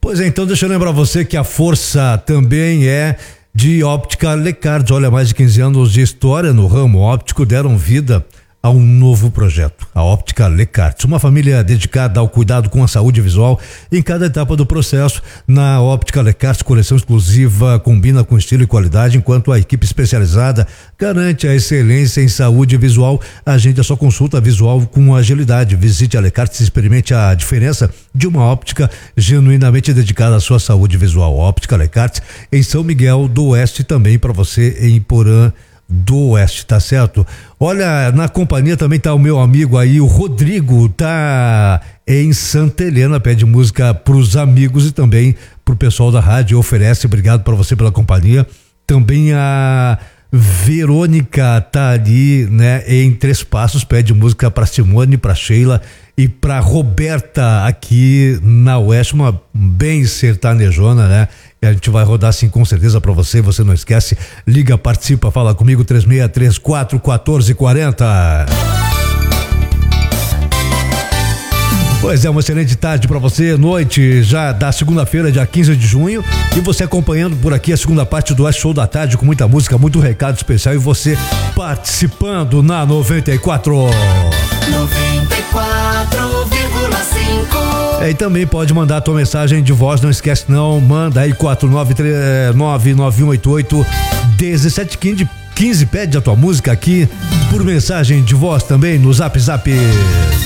Pois é, então deixa eu lembrar você que a força também é de Óptica Lecards. Olha, mais de 15 anos de história no ramo óptico deram vida a um novo projeto, a Óptica Lecards, uma família dedicada ao cuidado com a saúde visual em cada etapa do processo. Na Óptica Lecards, coleção exclusiva combina com estilo e qualidade, enquanto a equipe especializada garante a excelência em saúde visual. Agende a sua consulta visual com agilidade. Visite a Lecards e experimente a diferença de uma óptica genuinamente dedicada à sua saúde visual. Óptica Lecards em São Miguel do Oeste, também para você em Porã do Oeste, tá certo? Olha, na companhia também tá o meu amigo aí, o Rodrigo, tá em Santa Helena, pede música pros amigos e também pro pessoal da rádio, oferece. Obrigado para você pela companhia. Também a Verônica tá ali, né, em Três Passos, pede música pra Simone, pra Sheila e pra Roberta aqui na Oeste, uma bem sertanejona, né? E a gente vai rodar assim com certeza pra você não esquece, liga, participa, fala comigo, 3634-1440. Pois é, uma excelente tarde pra você, noite já da segunda-feira, dia 15 de junho, e você acompanhando por aqui a segunda parte do Show da Tarde com muita música, muito recado especial e você participando na 94. 94,5. E também pode mandar a tua mensagem de voz, não esquece não, manda aí 49991881715, pede a tua música aqui por mensagem de voz também no Zap.